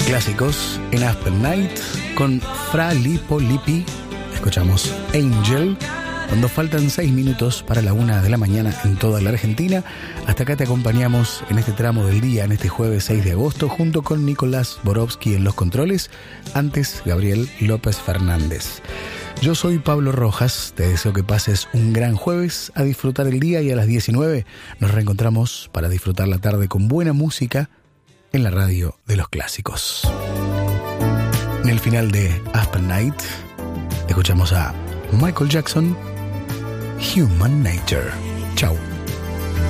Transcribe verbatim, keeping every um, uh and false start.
clásicos en Aspen Night con Fra Lippo Lippi. Escuchamos Angel. Cuando faltan seis minutos para la una de la mañana en toda la Argentina, hasta acá te acompañamos en este tramo del día, en este jueves seis de agosto, junto con Nicolás Borowski en los controles, antes Gabriel López Fernández. Yo soy Pablo Rojas, te deseo que pases un gran jueves, a disfrutar el día, y a las diecinueve nos reencontramos para disfrutar la tarde con buena música en la radio de los clásicos. En el final de Aspen Night, escuchamos a Michael Jackson, Human Nature. Chau.